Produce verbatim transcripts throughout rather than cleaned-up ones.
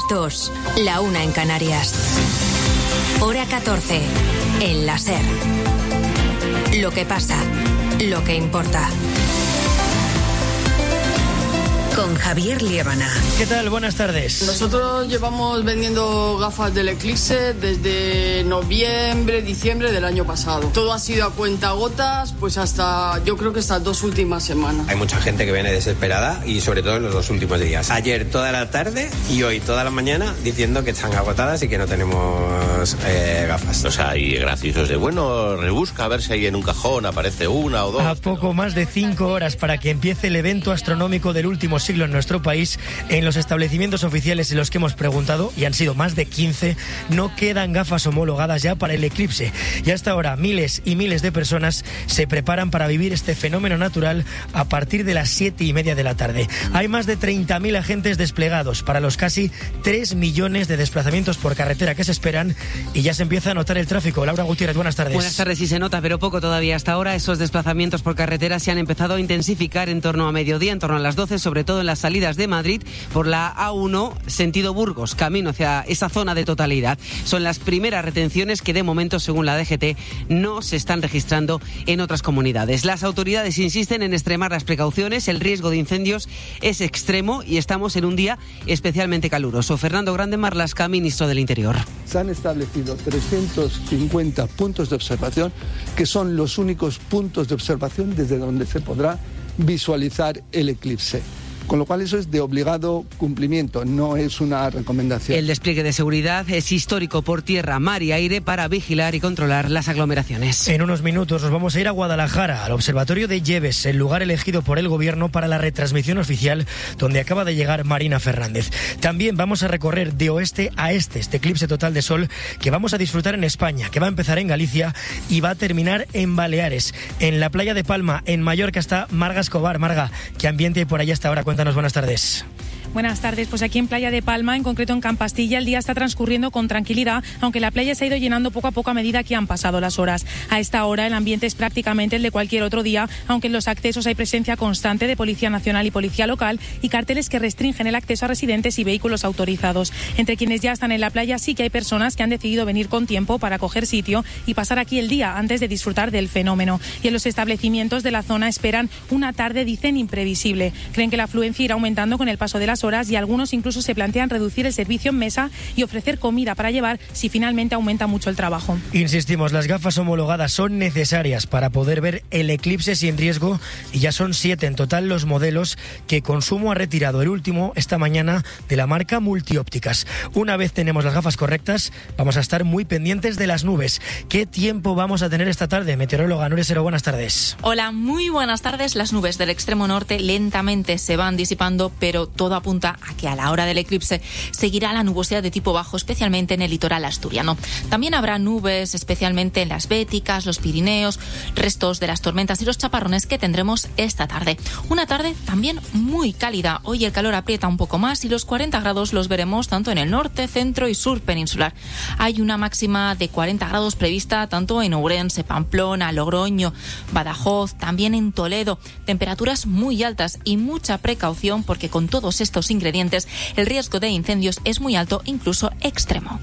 las dos, la una en Canarias. Hora catorce, en la SER. Lo que pasa, lo que importa. Con Javier Liébana. ¿Qué tal? Buenas tardes. Nosotros llevamos vendiendo gafas del Eclipse desde noviembre, diciembre del año pasado. Todo ha sido a cuentagotas, pues hasta, yo creo que estas dos últimas semanas. Hay mucha gente que viene desesperada y sobre todo en los dos últimos días. Ayer toda la tarde y hoy toda la mañana diciendo que están agotadas y que no tenemos eh, gafas. O sea, y graciosos de, bueno, rebusca a ver si hay en un cajón, aparece una o dos. A poco pero... más de cinco horas para que empiece el evento astronómico del último siglo en nuestro país, en los establecimientos oficiales en los que hemos preguntado, y han sido más de quince, no quedan gafas homologadas ya para el eclipse. Y hasta ahora miles y miles de personas se preparan para vivir este fenómeno natural a partir de las siete y media de la tarde. Hay más de treinta mil agentes desplegados para los casi tres millones de desplazamientos por carretera que se esperan, y ya se empieza a notar el tráfico. Laura Gutiérrez, buenas tardes. Buenas tardes, sí se nota, pero poco todavía. Hasta ahora esos desplazamientos por carretera se han empezado a intensificar en torno a mediodía, en torno a las doce, sobre todo en las salidas de Madrid por la A uno, sentido Burgos, camino hacia esa zona de totalidad. Son las primeras retenciones que de momento, según la D G T, no se están registrando en otras comunidades. Las autoridades insisten en extremar las precauciones, el riesgo de incendios es extremo y estamos en un día especialmente caluroso. Fernando Grande Marlaska, ministro del Interior. Se han establecido trescientos cincuenta puntos de observación, que son los únicos puntos de observación desde donde se podrá visualizar el eclipse. Con lo cual eso es de obligado cumplimiento, no es una recomendación. El despliegue de seguridad es histórico por tierra, mar y aire para vigilar y controlar las aglomeraciones. En unos minutos nos vamos a ir a Guadalajara, al Observatorio de Lleves, el lugar elegido por el Gobierno para la retransmisión oficial, donde acaba de llegar Marina Fernández. También vamos a recorrer de oeste a este este eclipse total de sol que vamos a disfrutar en España, que va a empezar en Galicia y va a terminar en Baleares. En la playa de Palma, en Mallorca, está Marga Escobar. Marga, ¿qué ambiente hay por allá hasta ahora? Cuéntanos. Buenas tardes. Buenas tardes. Pues aquí en Playa de Palma, en concreto en Campastilla, el día está transcurriendo con tranquilidad, aunque la playa se ha ido llenando poco a poco a medida que han pasado las horas. A esta hora el ambiente es prácticamente el de cualquier otro día, aunque en los accesos hay presencia constante de Policía Nacional y Policía Local y carteles que restringen el acceso a residentes y vehículos autorizados. Entre quienes ya están en la playa sí que hay personas que han decidido venir con tiempo para coger sitio y pasar aquí el día antes de disfrutar del fenómeno. Y en los establecimientos de la zona esperan una tarde, dicen, imprevisible. Creen que la afluencia irá aumentando con el paso de las horas y algunos incluso se plantean reducir el servicio en mesa y ofrecer comida para llevar si finalmente aumenta mucho el trabajo. Insistimos, las gafas homologadas son necesarias para poder ver el eclipse sin riesgo y ya son siete en total los modelos que Consumo ha retirado, el último esta mañana de la marca Multiópticas. Una vez tenemos las gafas correctas, vamos a estar muy pendientes de las nubes. ¿Qué tiempo vamos a tener esta tarde? Meteoróloga Nuria Sero, buenas tardes. Hola, muy buenas tardes. Las nubes del extremo norte lentamente se van disipando, pero todo apunta a que a la hora del eclipse seguirá la nubosidad de tipo bajo, especialmente en el litoral asturiano. También habrá nubes, especialmente en las Béticas, los Pirineos, restos de las tormentas y los chaparrones que tendremos esta tarde. Una tarde también muy cálida. Hoy el calor aprieta un poco más y los cuarenta grados los veremos tanto en el norte, centro y sur peninsular. Hay una máxima de cuarenta grados prevista tanto en Ourense, Pamplona, Logroño, Badajoz, también en Toledo. Temperaturas muy altas y mucha precaución porque con todos estos ingredientes el riesgo de incendios es muy alto, incluso extremo.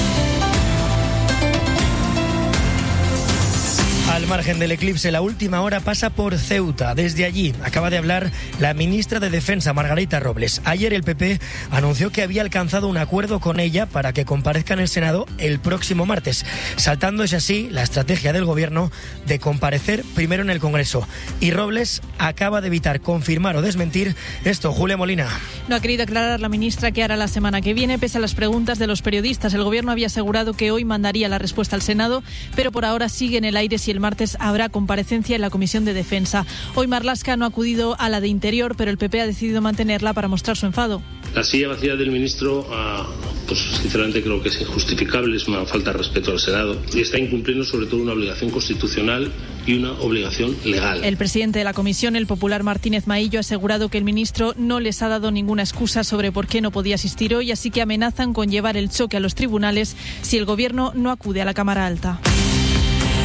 Al margen del eclipse, la última hora pasa por Ceuta. Desde allí acaba de hablar la ministra de Defensa, Margarita Robles. Ayer el P P anunció que había alcanzado un acuerdo con ella para que comparezca en el Senado el próximo martes, saltándose así la estrategia del Gobierno de comparecer primero en el Congreso. Y Robles acaba de evitar confirmar o desmentir esto. Julia Molina. No ha querido aclarar la ministra qué hará la semana que viene, pese a las preguntas de los periodistas. El Gobierno había asegurado que hoy mandaría la respuesta al Senado, pero por ahora sigue en el aire si el martes habrá comparecencia en la Comisión de Defensa. Hoy Marlaska no ha acudido a la de Interior, pero el P P ha decidido mantenerla para mostrar su enfado. La silla vacía del ministro, uh, pues sinceramente creo que es injustificable, es una falta de respeto al Senado y está incumpliendo sobre todo una obligación constitucional y una obligación legal. El presidente de la comisión, el popular Martínez Maillo, ha asegurado que el ministro no les ha dado ninguna excusa sobre por qué no podía asistir hoy, así que amenazan con llevar el choque a los tribunales si el Gobierno no acude a la Cámara Alta.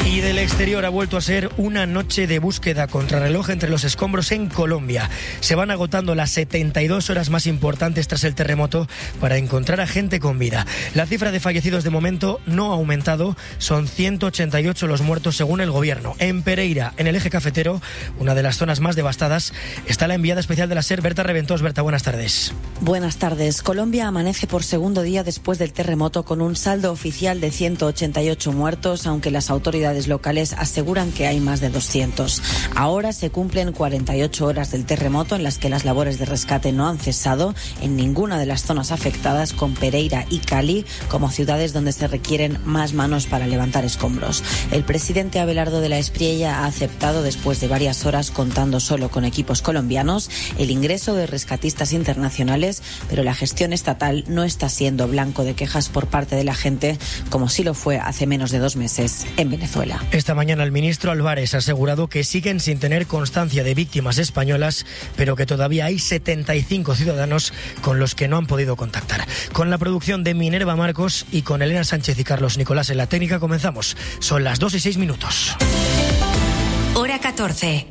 Y del exterior ha vuelto a ser una noche de búsqueda contrarreloj entre los escombros en Colombia. Se van agotando las setenta y dos horas más importantes tras el terremoto para encontrar a gente con vida. La cifra de fallecidos de momento no ha aumentado, son ciento ochenta y ocho los muertos según el gobierno. En Pereira, en el eje cafetero, una de las zonas más devastadas, está la enviada especial de la SER, Berta Reventós. Berta, buenas tardes. Buenas tardes. Colombia amanece por segundo día después del terremoto con un saldo oficial de ciento ochenta y ocho muertos, aunque las autoridades locales aseguran que hay más de doscientos. Ahora se cumplen cuarenta y ocho horas del terremoto en las que las labores de rescate no han cesado en ninguna de las zonas afectadas, con Pereira y Cali como ciudades donde se requieren más manos para levantar escombros. El presidente Abelardo de la Espriella ha aceptado, después de varias horas contando solo con equipos colombianos, el ingreso de rescatistas internacionales, pero la gestión estatal no está siendo blanco de quejas por parte de la gente, como sí lo fue hace menos de dos meses en Venezuela. Esta mañana el ministro Álvarez ha asegurado que siguen sin tener constancia de víctimas españolas, pero que todavía hay setenta y cinco ciudadanos con los que no han podido contactar. Con la producción de Minerva Marcos y con Elena Sánchez y Carlos Nicolás en la técnica comenzamos. Son las dos y seis minutos. Hora catorce.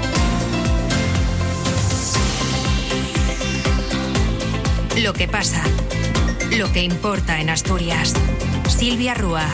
Lo que pasa, lo que importa en Asturias. Silvia Rúa.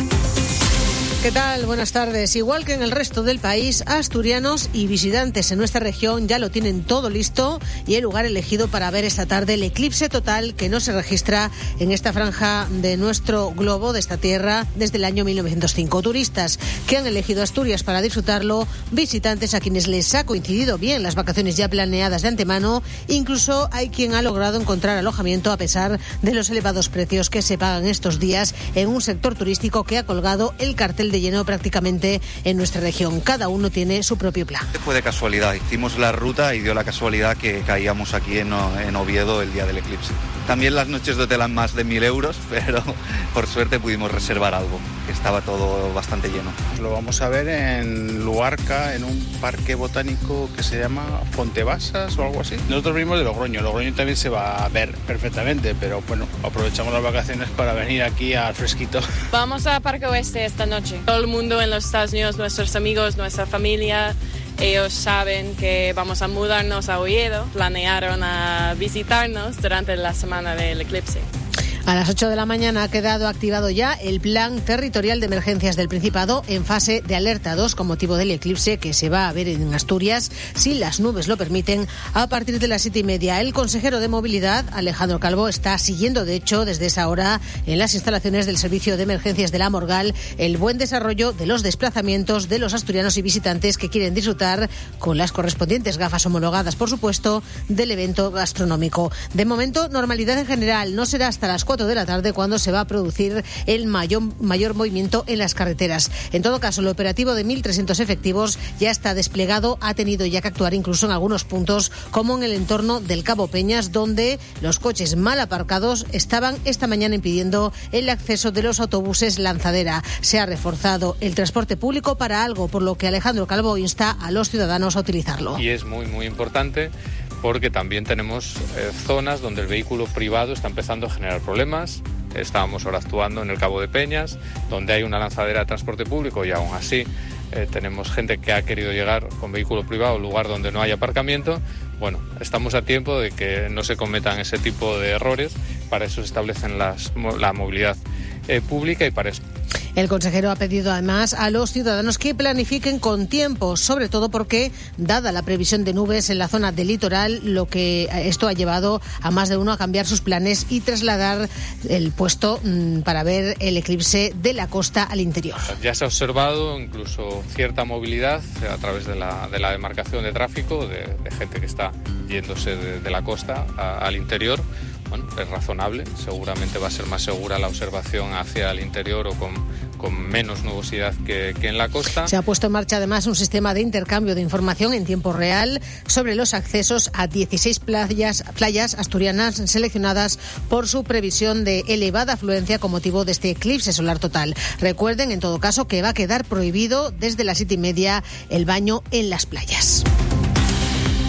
¿Qué tal? Buenas tardes. Igual que en el resto del país, asturianos y visitantes en nuestra región ya lo tienen todo listo y el lugar elegido para ver esta tarde el eclipse total que no se registra en esta franja de nuestro globo, de esta tierra, desde el año mil novecientos cinco. Turistas que han elegido Asturias para disfrutarlo, visitantes a quienes les ha coincidido bien las vacaciones ya planeadas de antemano, incluso hay quien ha logrado encontrar alojamiento a pesar de los elevados precios que se pagan estos días en un sector turístico que ha colgado el cartel de lleno prácticamente en nuestra región. Cada uno tiene su propio plan. Fue de casualidad, hicimos la ruta y dio la casualidad que caíamos aquí en, en Oviedo el día del eclipse. También las noches de hotel eran más de mil euros, pero por suerte pudimos reservar algo, que estaba todo bastante lleno. Lo vamos a ver en Luarca, en un parque botánico que se llama Fontebasas o algo así. Nosotros venimos de Logroño, Logroño también se va a ver perfectamente, pero bueno, aprovechamos las vacaciones para venir aquí al fresquito. Vamos a Parque Oeste esta noche. Todo el mundo en los Estados Unidos, nuestros amigos, nuestra familia, ellos saben que vamos a mudarnos a Oviedo. Planearon a visitarnos durante la semana del eclipse. A las ocho de la mañana ha quedado activado ya el Plan Territorial de Emergencias del Principado en fase de alerta dos con motivo del eclipse que se va a ver en Asturias, si las nubes lo permiten, a partir de las siete y media. El consejero de Movilidad, Alejandro Calvo, está siguiendo, de hecho, desde esa hora en las instalaciones del Servicio de Emergencias de la Morgal, el buen desarrollo de los desplazamientos de los asturianos y visitantes que quieren disfrutar, con las correspondientes gafas homologadas, por supuesto, del evento gastronómico. De momento, normalidad en general. No será hasta las cuatro de la tarde cuando se va a producir el mayor, mayor movimiento en las carreteras. En todo caso, el operativo de mil trescientos efectivos ya está desplegado, ha tenido ya que actuar incluso en algunos puntos, como en el entorno del Cabo Peñas, donde los coches mal aparcados estaban esta mañana impidiendo el acceso de los autobuses Lanzadera. Se ha reforzado el transporte público para algo, por lo que Alejandro Calvo insta a los ciudadanos a utilizarlo. Y es muy, muy importante, porque también tenemos eh, zonas donde el vehículo privado está empezando a generar problemas. Estábamos ahora actuando en el Cabo de Peñas, donde hay una lanzadera de transporte público y aún así eh, tenemos gente que ha querido llegar con vehículo privado a un lugar donde no hay aparcamiento. Bueno, estamos a tiempo de que no se cometan ese tipo de errores. Para eso se establecen las, la movilidad eh, pública y para eso. El consejero ha pedido además a los ciudadanos que planifiquen con tiempo, sobre todo porque, dada la previsión de nubes en la zona del litoral, lo que esto ha llevado a más de uno a cambiar sus planes y trasladar el puesto mmm, para ver el eclipse de la costa al interior. Ya se ha observado incluso cierta movilidad a través de la, de la demarcación de tráfico, de, de gente que está yéndose de, de la costa a, al interior. Bueno, es razonable, seguramente va a ser más segura la observación hacia el interior o con, con menos nubosidad que, que en la costa. Se ha puesto en marcha además un sistema de intercambio de información en tiempo real sobre los accesos a dieciséis playas, playas asturianas seleccionadas por su previsión de elevada afluencia con motivo de este eclipse solar total. Recuerden, en todo caso, que va a quedar prohibido desde las siete y media el baño en las playas.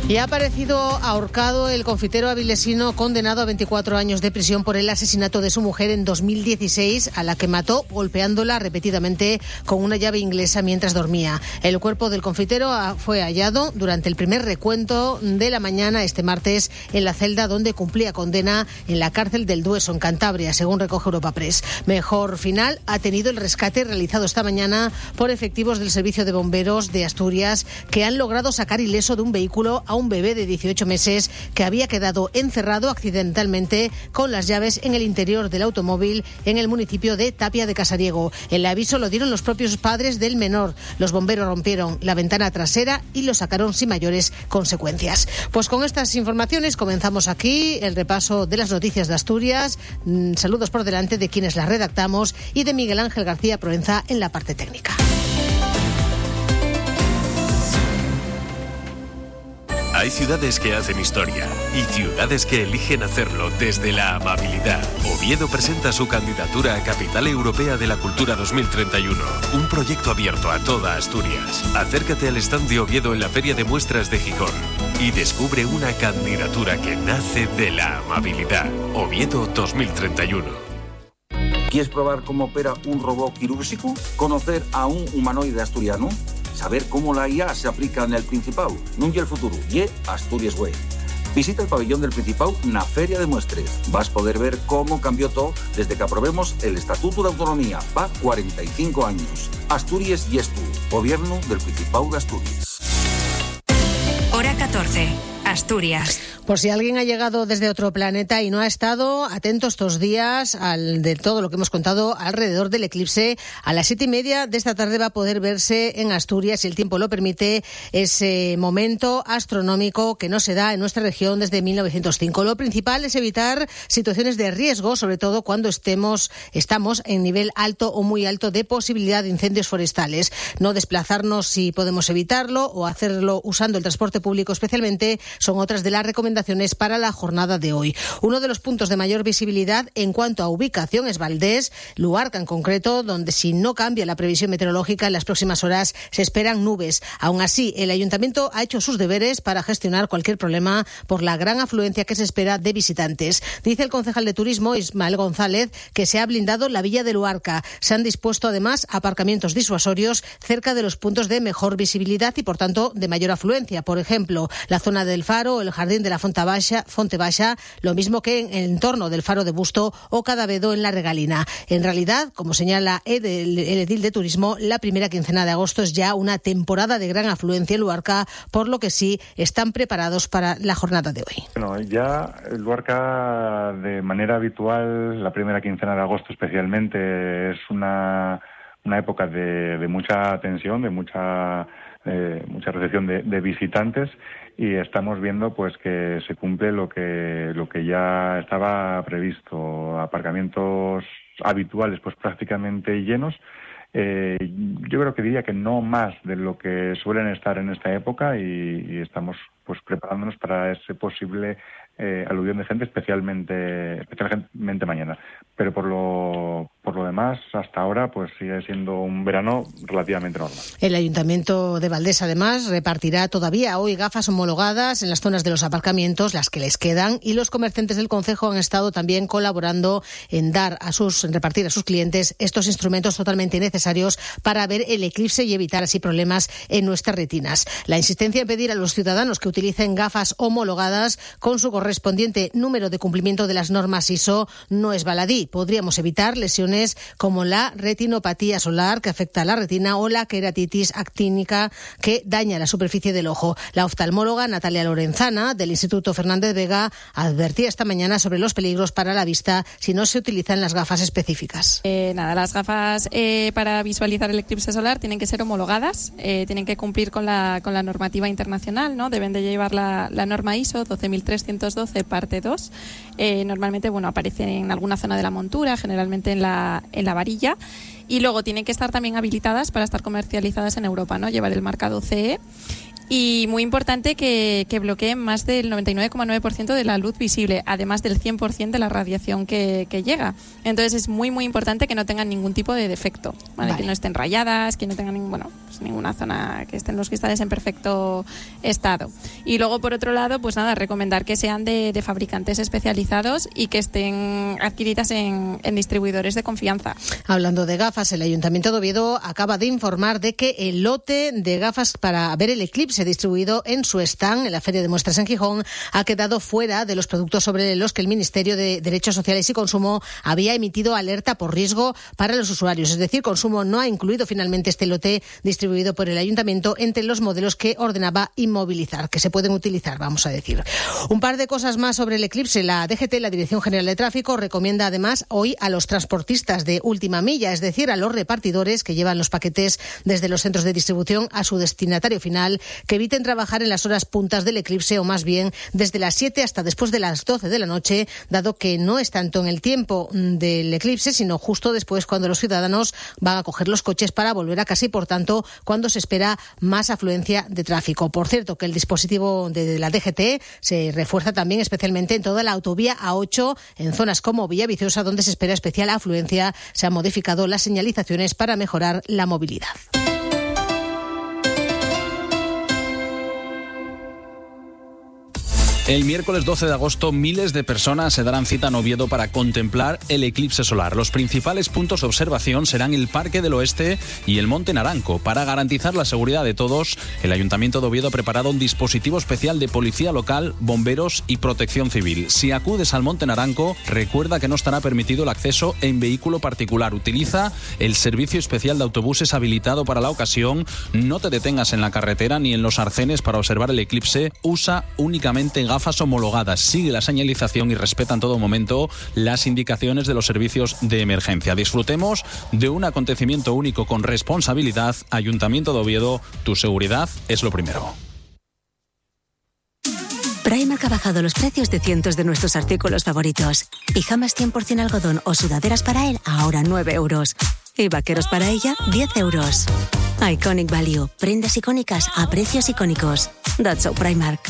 Y ha aparecido ahorcado el confitero avilesino condenado a veinticuatro años de prisión por el asesinato de su mujer en dos mil dieciséis, a la que mató golpeándola repetidamente con una llave inglesa mientras dormía. El cuerpo del confitero fue hallado durante el primer recuento de la mañana este martes en la celda donde cumplía condena en la cárcel del Dueso, en Cantabria, según recoge Europa Press. Mejor final ha tenido el rescate realizado esta mañana por efectivos del Servicio de Bomberos de Asturias, que han logrado sacar ileso de un vehículo a un bebé de dieciocho meses que había quedado encerrado accidentalmente con las llaves en el interior del automóvil en el municipio de Tapia de Casariego. El aviso lo dieron los propios padres del menor. Los bomberos rompieron la ventana trasera y lo sacaron sin mayores consecuencias. Pues con estas informaciones comenzamos aquí el repaso de las noticias de Asturias. Saludos por delante de quienes las redactamos y de Miguel Ángel García Proenza en la parte técnica. Hay ciudades que hacen historia y ciudades que eligen hacerlo desde la amabilidad. Oviedo presenta su candidatura a Capital Europea de la Cultura dos mil treinta y uno, un proyecto abierto a toda Asturias. Acércate al stand de Oviedo en la Feria de Muestras de Gijón y descubre una candidatura que nace de la amabilidad. Oviedo dos mil treinta y uno. ¿Quieres probar cómo opera un robot quirúrgico? ¿Conocer a un humanoide asturiano? ¿Saber cómo la I A se aplica en el Principado? Non ye el futuro, ye Asturias Way. Visita el pabellón del Principado na Feria de Muestres. Vas a poder ver cómo cambió todo desde que aprobemos el Estatuto de Autonomía. Va cuarenta y cinco años. Asturias y tú, Gobierno del Principado de Asturias. Hora catorce. Asturias. Por si alguien ha llegado desde otro planeta y no ha estado atento estos días al, de todo lo que hemos contado alrededor del eclipse, a las siete y media de esta tarde va a poder verse en Asturias, si el tiempo lo permite, ese momento astronómico que no se da en nuestra región desde mil novecientos cinco. Lo principal es evitar situaciones de riesgo, sobre todo cuando estemos, estamos en nivel alto o muy alto de posibilidad de incendios forestales. No desplazarnos si podemos evitarlo o hacerlo usando el transporte público especialmente son otras de las recomendaciones para la jornada de hoy. Uno de los puntos de mayor visibilidad en cuanto a ubicación es Valdés, Luarca en concreto, donde si no cambia la previsión meteorológica en las próximas horas se esperan nubes. Aún así, el Ayuntamiento ha hecho sus deberes para gestionar cualquier problema por la gran afluencia que se espera de visitantes. Dice el concejal de Turismo, Ismael González, que se ha blindado la villa de Luarca. Se han dispuesto además aparcamientos disuasorios cerca de los puntos de mejor visibilidad y por tanto de mayor afluencia. Por ejemplo, la zona del Faro o el jardín de la Fonte Baixa, Fonte Baixa, lo mismo que en el entorno del Faro de Busto o Cadavedo en la Regalina. En realidad, como señala el edil de Turismo, la primera quincena de agosto es ya una temporada de gran afluencia en Luarca, por lo que sí están preparados para la jornada de hoy. Bueno, ya Luarca de manera habitual, la primera quincena de agosto especialmente, es una, una época de, de mucha tensión, de mucha, eh, mucha recepción de, de visitantes. Y estamos viendo pues que se cumple lo que lo que ya estaba previsto, aparcamientos habituales pues prácticamente llenos. Eh, yo creo que diría que no más de lo que suelen estar en esta época y, y estamos pues preparándonos para ese posible eh, aluvión de gente, especialmente especialmente mañana. Pero por lo por lo demás, hasta ahora, pues sigue siendo un verano relativamente normal. El Ayuntamiento de Valdés, además, repartirá todavía hoy gafas homologadas en las zonas de los aparcamientos, las que les quedan, y los comerciantes del concejo han estado también colaborando en dar a sus, en repartir a sus clientes estos instrumentos totalmente necesarios para ver el eclipse y evitar así problemas en nuestras retinas. La insistencia en pedir a los ciudadanos que utilicen gafas homologadas con su correspondiente número de cumplimiento de las normas I S O no es baladí. Podríamos evitar lesiones como la retinopatía solar, que afecta a la retina, o la queratitis actínica, que daña la superficie del ojo. La oftalmóloga Natalia Lorenzana, del Instituto Fernández Vega, advertía esta mañana sobre los peligros para la vista si no se utilizan las gafas específicas. Eh, nada, las gafas eh, para visualizar el eclipse solar tienen que ser homologadas, eh, tienen que cumplir con la, con la normativa internacional, ¿no? Deben de llevar la, la norma I S O doce mil trescientos doce, parte dos. Eh, normalmente, bueno, aparece en alguna zona de la montura, generalmente en la en la varilla, y luego tienen que estar también habilitadas para estar comercializadas en Europa, ¿no? Llevar el marcado C E. y muy importante que, que bloqueen más del noventa y nueve coma nueve por ciento de la luz visible, además del cien por ciento de la radiación que, que llega. Entonces es muy muy importante que no tengan ningún tipo de defecto, ¿vale? Vale. Que no estén rayadas, que no tengan ningún, bueno, pues ninguna zona, que estén los cristales en perfecto estado. Y luego por otro lado, pues nada, recomendar que sean de, de fabricantes especializados y que estén adquiridas en, en distribuidores de confianza. Hablando de gafas, el Ayuntamiento de Oviedo acaba de informar de que el lote de gafas para ver el eclipse distribuido en su stand en la Feria de Muestras en Gijón ha quedado fuera de los productos sobre los que el Ministerio de Derechos Sociales y Consumo había emitido alerta por riesgo para los usuarios. Es decir, Consumo no ha incluido finalmente este lote distribuido por el Ayuntamiento entre los modelos que ordenaba inmovilizar, que se pueden utilizar, vamos a decir. Un par de cosas más sobre el eclipse. La D G T, la Dirección General de Tráfico, recomienda además hoy a los transportistas de última milla, es decir, a los repartidores que llevan los paquetes desde los centros de distribución a su destinatario final, que eviten trabajar en las horas puntas del eclipse o más bien desde las siete hasta después de las doce de la noche, dado que no es tanto en el tiempo del eclipse, sino justo después cuando los ciudadanos van a coger los coches para volver a casa y, por tanto, cuando se espera más afluencia de tráfico. Por cierto, que el dispositivo de la D G T se refuerza también especialmente en toda la autovía A ocho, en zonas como Villaviciosa, donde se espera especial afluencia. Se han modificado las señalizaciones para mejorar la movilidad. El miércoles doce de agosto, miles de personas se darán cita en Oviedo para contemplar el eclipse solar. Los principales puntos de observación serán el Parque del Oeste y el Monte Naranco. Para garantizar la seguridad de todos, el Ayuntamiento de Oviedo ha preparado un dispositivo especial de policía local, bomberos y protección civil. Si acudes al Monte Naranco, recuerda que no estará permitido el acceso en vehículo particular. Utiliza el servicio especial de autobuses habilitado para la ocasión. No te detengas en la carretera ni en los arcenes para observar el eclipse. Usa únicamente gafas homologadas, sigue la señalización y respeta en todo momento las indicaciones de los servicios de emergencia. Disfrutemos de un acontecimiento único con responsabilidad. Ayuntamiento de Oviedo, tu seguridad es lo primero. Primark ha bajado los precios de cientos de nuestros artículos favoritos. Pijamas cien por ciento algodón o sudaderas para él, ahora nueve euros. Y vaqueros para ella, diez euros. Iconic Value, prendas icónicas a precios icónicos. That's so Primark.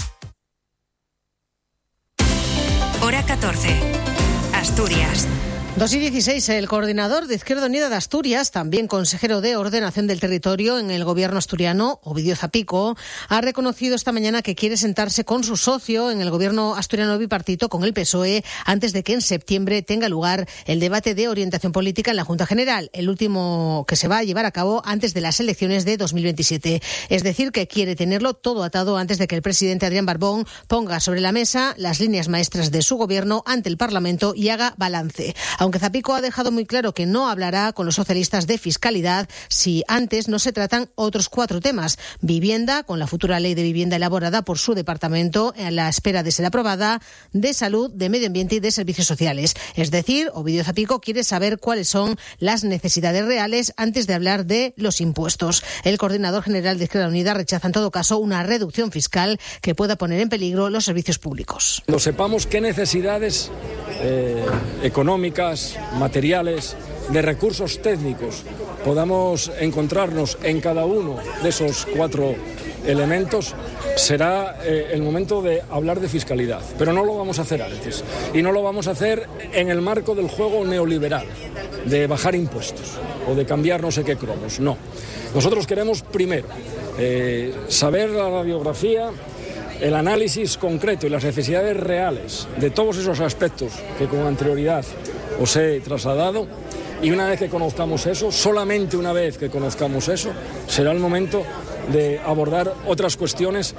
Hora catorce. Asturias. dos y dieciséis, el coordinador de Izquierda Unida de Asturias, también consejero de Ordenación del Territorio en el gobierno asturiano, Ovidio Zapico, ha reconocido esta mañana que quiere sentarse con su socio en el gobierno asturiano bipartito, con el P S O E, antes de que en septiembre tenga lugar el debate de orientación política en la Junta General, el último que se va a llevar a cabo antes de las elecciones de dos mil veintisiete. Es decir, que quiere tenerlo todo atado antes de que el presidente Adrián Barbón ponga sobre la mesa las líneas maestras de su gobierno ante el Parlamento y haga balance. Aunque Zapico ha dejado muy claro que no hablará con los socialistas de fiscalidad si antes no se tratan otros cuatro temas. Vivienda, con la futura ley de vivienda elaborada por su departamento a la espera de ser aprobada, de salud, de medio ambiente y de servicios sociales. Es decir, Ovidio Zapico quiere saber cuáles son las necesidades reales antes de hablar de los impuestos. El coordinador general de Izquierda Unida rechaza en todo caso una reducción fiscal que pueda poner en peligro los servicios públicos. Cuando sepamos qué necesidades eh, económicas, materiales, de recursos técnicos podamos encontrarnos en cada uno de esos cuatro elementos, será eh, el momento de hablar de fiscalidad. Pero no lo vamos a hacer antes. Y no lo vamos a hacer en el marco del juego neoliberal, de bajar impuestos o de cambiar no sé qué cromos. No. Nosotros queremos, primero, eh, saber la radiografía, el análisis concreto y las necesidades reales de todos esos aspectos que con anterioridad os he trasladado, y una vez que conozcamos eso, solamente una vez que conozcamos eso, será el momento de abordar otras cuestiones.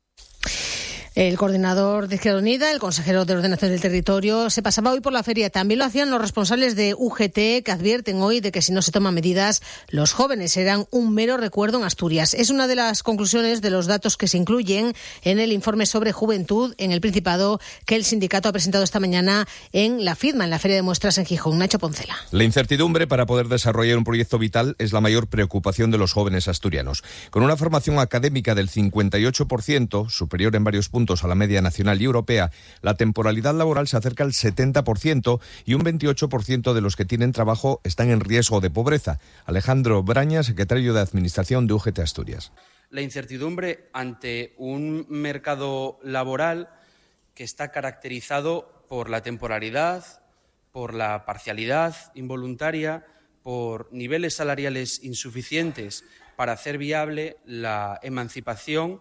El coordinador de Izquierda Unida, el consejero de Ordenación del Territorio, se pasaba hoy por la feria. También lo hacían los responsables de U G T, que advierten hoy de que si no se toman medidas, los jóvenes serán un mero recuerdo en Asturias. Es una de las conclusiones de los datos que se incluyen en el informe sobre juventud en el Principado que el sindicato ha presentado esta mañana en la FIDMA, en la Feria de Muestras en Gijón. Nacho Poncela. La incertidumbre para poder desarrollar un proyecto vital es la mayor preocupación de los jóvenes asturianos. Con una formación académica del cincuenta y ocho por ciento, superior en varios puntos a la media nacional y europea, la temporalidad laboral se acerca al setenta por ciento y un veintiocho por ciento de los que tienen trabajo están en riesgo de pobreza. Alejandro Braña, secretario de Administración de U G T Asturias. la incertidumbre ante un mercado laboral que está caracterizado por la temporalidad, por la parcialidad involuntaria, por niveles salariales insuficientes para hacer viable la emancipación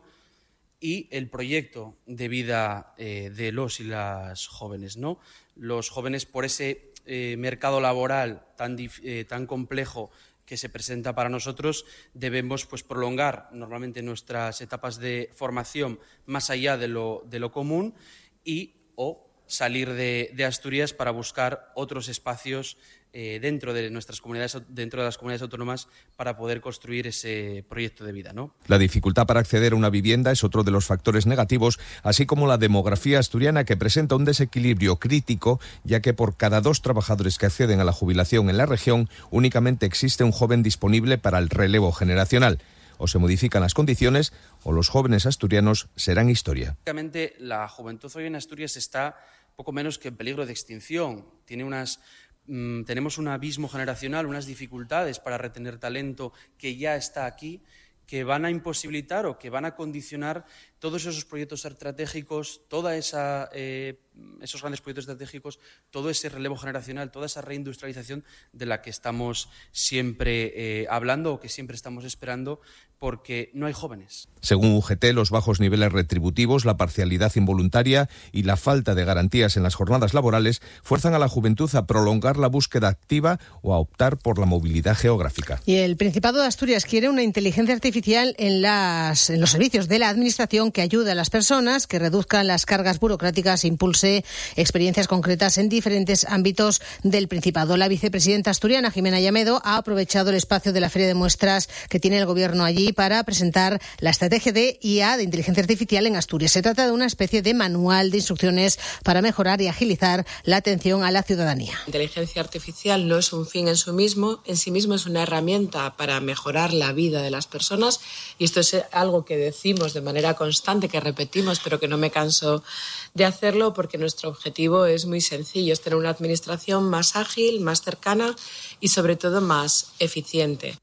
y el proyecto de vida eh, de los y las jóvenes, ¿no? Los jóvenes, por ese eh, mercado laboral tan, eh, tan complejo que se presenta para nosotros, debemos pues, prolongar normalmente nuestras etapas de formación más allá de lo, de lo común y o salir de, de Asturias para buscar otros espacios eh, dentro de nuestras comunidades, dentro de las comunidades autónomas, para poder construir ese proyecto de vida, ¿no? La dificultad para acceder a una vivienda es otro de los factores negativos, así como la demografía asturiana, que presenta un desequilibrio crítico, ya que por cada dos trabajadores que acceden a la jubilación en la región, únicamente existe un joven disponible para el relevo generacional. O se modifican las condiciones o los jóvenes asturianos serán historia. Básicamente, la juventud hoy en Asturias está poco menos que en peligro de extinción. Tiene unas, mmm, tenemos un abismo generacional, unas dificultades para retener talento que ya está aquí, que van a imposibilitar o que van a condicionar todos esos proyectos estratégicos, toda esa, eh, esos grandes proyectos estratégicos, todo ese relevo generacional, toda esa reindustrialización de la que estamos siempre eh, hablando o que siempre estamos esperando, porque no hay jóvenes. Según U G T, los bajos niveles retributivos, la parcialidad involuntaria y la falta de garantías en las jornadas laborales fuerzan a la juventud a prolongar la búsqueda activa o a optar por la movilidad geográfica. Y el Principado de Asturias quiere una inteligencia artificial en, las, en los servicios de la Administración que ayude a las personas, que reduzcan las cargas burocráticas e impulse experiencias concretas en diferentes ámbitos del Principado. La vicepresidenta asturiana, Jimena Llamedo, ha aprovechado el espacio de la Feria de Muestras que tiene el Gobierno allí para presentar la estrategia de I A, de inteligencia artificial en Asturias. Se trata de una especie de manual de instrucciones para mejorar y agilizar la atención a la ciudadanía. La inteligencia artificial no es un fin en sí mismo, en sí mismo es una herramienta para mejorar la vida de las personas, y esto es algo que decimos de manera constante, que repetimos, pero que no me canso de hacerlo, porque nuestro objetivo es muy sencillo, es tener una administración más ágil, más cercana y sobre todo más eficiente.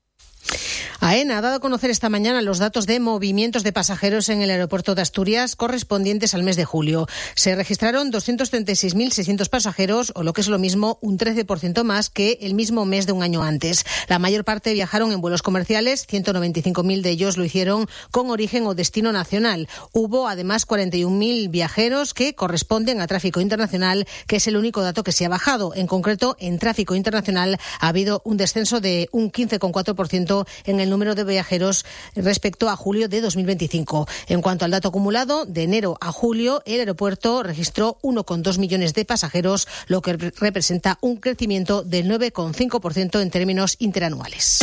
AENA ha dado a conocer esta mañana los datos de movimientos de pasajeros en el aeropuerto de Asturias correspondientes al mes de julio. Se registraron doscientos treinta y seis mil seiscientos pasajeros, o lo que es lo mismo, un trece por ciento más que el mismo mes de un año antes. La mayor parte viajaron en vuelos comerciales, ciento noventa y cinco mil de ellos lo hicieron con origen o destino nacional. Hubo además cuarenta y un mil viajeros que corresponden a tráfico internacional, que es el único dato que se ha bajado. En concreto, en tráfico internacional ha habido un descenso de un quince coma cuatro por ciento en el número de viajeros respecto a julio de dos mil veinticinco. En cuanto al dato acumulado, de enero a julio, el aeropuerto registró uno coma dos millones de pasajeros, lo que representa un crecimiento del nueve coma cinco por ciento en términos interanuales.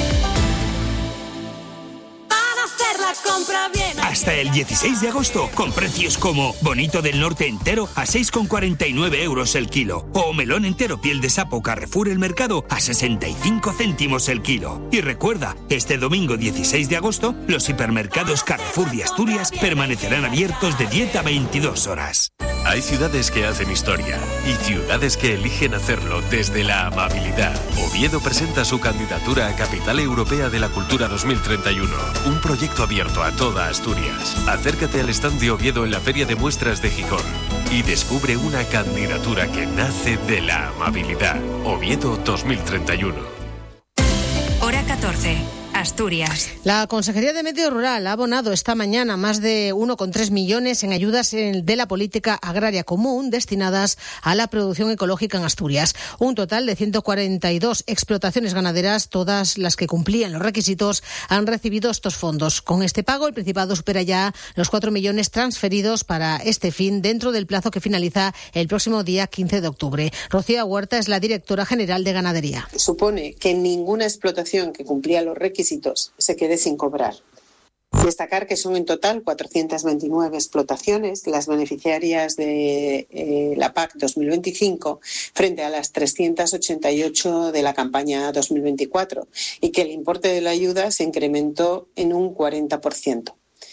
Hasta el dieciséis de agosto, con precios como bonito del norte entero a seis coma cuarenta y nueve euros el kilo, o melón entero piel de sapo Carrefour El Mercado a sesenta y cinco céntimos el kilo. Y recuerda, este domingo dieciséis de agosto, los hipermercados Carrefour de Asturias permanecerán abiertos de diez a veintidós horas. Hay ciudades que hacen historia y ciudades que eligen hacerlo desde la amabilidad. Oviedo presenta su candidatura a Capital Europea de la Cultura dos mil treinta y uno, un proyecto abierto a toda Asturias. Acércate al stand de Oviedo en la Feria de Muestras de Gijón y descubre una candidatura que nace de la amabilidad. Oviedo dos mil treinta y uno. Hora catorce. Asturias. La Consejería de Medio Rural ha abonado esta mañana más de uno coma tres millones en ayudas de la política agraria común destinadas a la producción ecológica en Asturias. Un total de ciento cuarenta y dos explotaciones ganaderas, todas las que cumplían los requisitos, han recibido estos fondos. Con este pago, el Principado supera ya los cuatro millones transferidos para este fin dentro del plazo que finaliza el próximo día quince de octubre. Rocío Huerta es la directora general de Ganadería. Supone que ninguna explotación que cumplía los requisitos se quede sin cobrar. Destacar que son en total cuatrocientas veintinueve explotaciones las beneficiarias de eh, la P A C dos mil veinticinco frente a las trescientas ochenta y ocho de la campaña dos mil veinticuatro, y que el importe de la ayuda se incrementó en un cuarenta por ciento.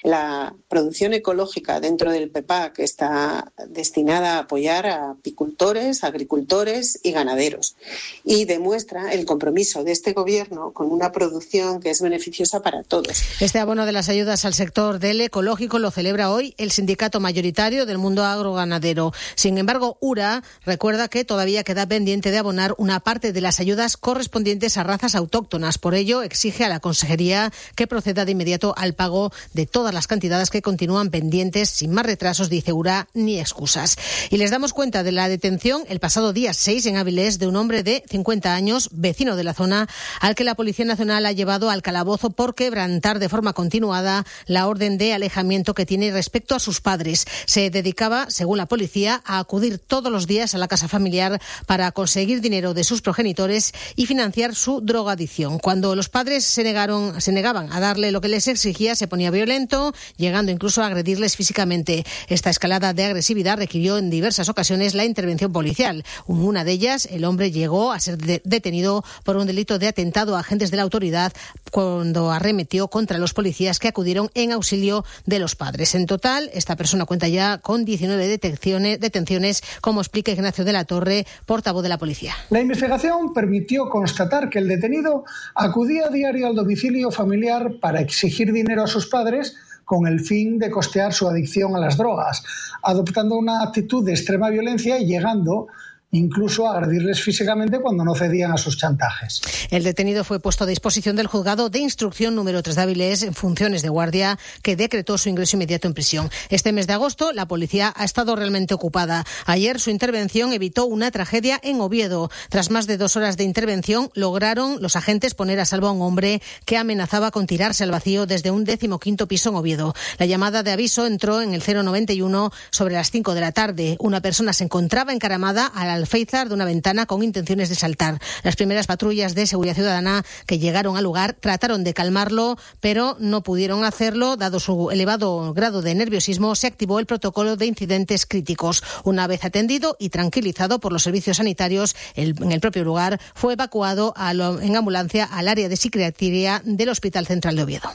La producción ecológica dentro del PEPAC está destinada a apoyar a apicultores, agricultores y ganaderos y demuestra el compromiso de este Gobierno con una producción que es beneficiosa para todos. Este abono de las ayudas al sector del ecológico lo celebra hoy el sindicato mayoritario del mundo agroganadero. Sin embargo, URA recuerda que todavía queda pendiente de abonar una parte de las ayudas correspondientes a razas autóctonas. Por ello, exige a la Consejería que proceda de inmediato al pago de todas las cantidades que continúan pendientes, sin más retrasos, dice URA, ni excusas. Y les damos cuenta de la detención el pasado día seis en Avilés de un hombre de cincuenta años, vecino de la zona, al que la Policía Nacional ha llevado al calabozo por quebrantar de forma continuada la orden de alejamiento que tiene respecto a sus padres. Se dedicaba, según la policía, a acudir todos los días a la casa familiar para conseguir dinero de sus progenitores y financiar su drogadicción. Cuando los padres se negaron, se negaban a darle lo que les exigía, se ponía violento, llegando incluso a agredirles físicamente. Esta escalada de agresividad requirió en diversas ocasiones la intervención policial. En una de ellas, el hombre llegó a ser de- detenido por un delito de atentado a agentes de la autoridad cuando arremetió contra los policías que acudieron en auxilio de los padres. En total, esta persona cuenta ya con diecinueve detenciones, detenciones, como explica Ignacio de la Torre, portavoz de la policía. La investigación permitió constatar que el detenido acudía a diario al domicilio familiar para exigir dinero a sus padres con el fin de costear su adicción a las drogas, adoptando una actitud de extrema violencia y llegando incluso a agredirles físicamente cuando no cedían a sus chantajes. El detenido fue puesto a disposición del juzgado de instrucción número tres de Avilés en funciones de guardia, que decretó su ingreso inmediato en prisión. Este mes de agosto la policía ha estado realmente ocupada. Ayer su intervención evitó una tragedia en Oviedo. Tras más de dos horas de intervención lograron los agentes poner a salvo a un hombre que amenazaba con tirarse al vacío desde un decimoquinto piso en Oviedo. La llamada de aviso entró en el cero noventa y uno sobre las cinco de la tarde. Una persona se encontraba encaramada al alféizar de una ventana con intenciones de saltar. Las primeras patrullas de seguridad ciudadana que llegaron al lugar trataron de calmarlo, pero no pudieron hacerlo. Dado su elevado grado de nerviosismo, se activó el protocolo de incidentes críticos. Una vez atendido y tranquilizado por los servicios sanitarios, el, en el propio lugar fue evacuado a lo, en ambulancia al área de psiquiatría del Hospital Central de Oviedo.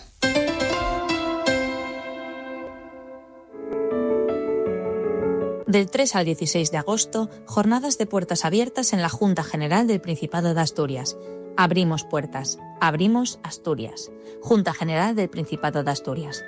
Del tres al dieciséis de agosto, jornadas de puertas abiertas en la Junta General del Principado de Asturias. Abrimos puertas. Abrimos Asturias. Junta General del Principado de Asturias.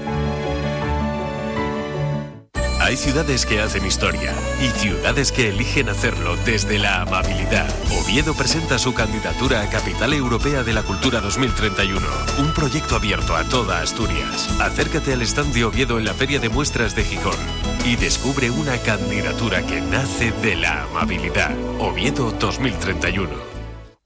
Hay ciudades que hacen historia y ciudades que eligen hacerlo desde la amabilidad. Oviedo presenta su candidatura a Capital Europea de la Cultura dos mil treinta y uno, un proyecto abierto a toda Asturias. Acércate al stand de Oviedo en la Feria de Muestras de Gijón y descubre una candidatura que nace de la amabilidad. Oviedo dos mil treinta y uno.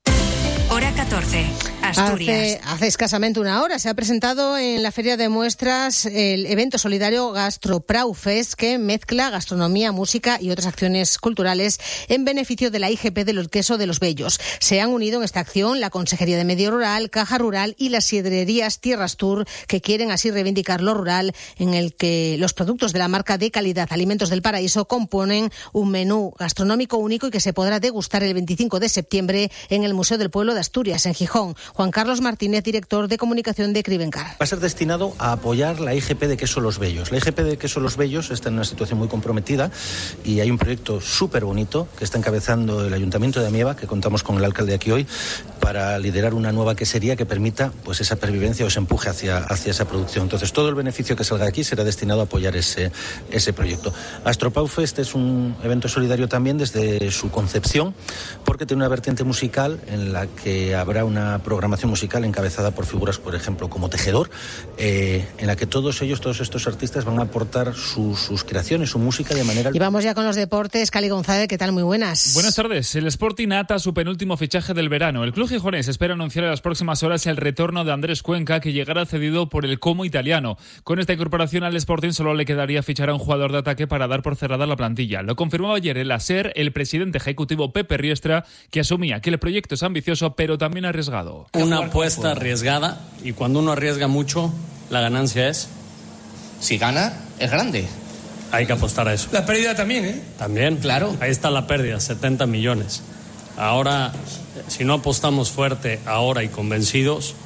Hora catorce, Asturias. Hace, hace escasamente una hora se ha presentado en la Feria de Muestras el evento solidario GastroPrauFest, que mezcla gastronomía, música y otras acciones culturales en beneficio de la I G P del Queso de los Bellos. Se han unido en esta acción la Consejería de Medio Rural, Caja Rural y las sidrerías Tierras Tour, que quieren así reivindicar lo rural, en el que los productos de la marca de calidad Alimentos del Paraíso componen un menú gastronómico único y que se podrá degustar el veinticinco de septiembre en el Museo del Pueblo de Asturias, en Gijón. Juan Carlos Martínez, director de comunicación de Crivencar. Va a ser destinado a apoyar la I G P de Queso Los Bellos. La I G P de Queso Los Bellos está en una situación muy comprometida y hay un proyecto súper bonito que está encabezando el Ayuntamiento de Amieva, que contamos con el alcalde aquí hoy, para liderar una nueva quesería que permita pues esa pervivencia o ese empuje hacia, hacia esa producción. Entonces, todo el beneficio que salga de aquí será destinado a apoyar ese, ese proyecto. GastroPrauFest es un evento solidario también desde su concepción, porque tiene una vertiente musical en la que habrá una programación musical encabezada por figuras, por ejemplo, como Tejedor, eh, en la que todos ellos, todos estos artistas van a aportar su, sus creaciones, su música de manera... Y vamos ya con los deportes. Cali González, ¿qué tal? Muy buenas. Buenas tardes. El Sporting ata su penúltimo fichaje del verano. El club gijonés espera anunciar en las próximas horas el retorno de Andrés Cuenca, que llegará cedido por el Como italiano. Con esta incorporación al Sporting solo le quedaría fichar a un jugador de ataque para dar por cerrada la plantilla. Lo confirmó ayer en la SER el presidente ejecutivo Pepe Riestra, que asumía que el proyecto es ambicioso pero también arriesgado. Una apuesta arriesgada, y cuando uno arriesga mucho, la ganancia es... Si gana, es grande. Hay que apostar a eso. La pérdida también, ¿eh? También, claro. Ahí está la pérdida, setenta millones. Ahora, si no apostamos fuerte ahora y convencidos,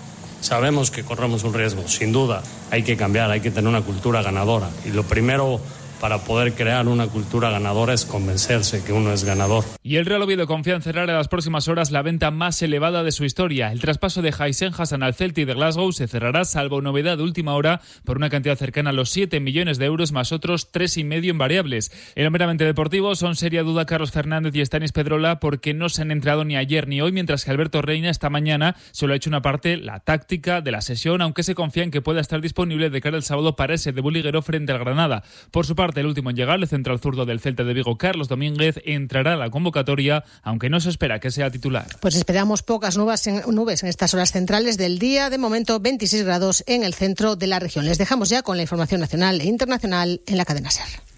Sabemos que corremos un riesgo, sin duda. Hay que cambiar, hay que tener una cultura ganadora. Y lo primero para poder crear una cultura ganadora es convencerse que uno es ganador. Y el Real Oviedo confía en cerrar en las próximas horas la venta más elevada de su historia. El traspaso de Hysén Hassan al Celtic de Glasgow se cerrará, salvo novedad de última hora, por una cantidad cercana a los siete millones de euros más otros tres y medio en variables. En lo meramente deportivo son seria duda Carlos Fernández y Stanis Pedrola porque no se han entrenado ni ayer ni hoy, mientras que Alberto Reina esta mañana solo ha hecho una parte, la táctica de la sesión, aunque se confía en que pueda estar disponible de cara al sábado para ese debut liguero frente al Granada. Por su parte, el último en llegar, el central zurdo del Celta de Vigo, Carlos Domínguez, entrará a la convocatoria, aunque no se espera que sea titular. Pues esperamos pocas nubes en, nubes en estas horas centrales del día. De momento, veintiséis grados en el centro de la región. Les dejamos ya con la información nacional e internacional en la cadena SER.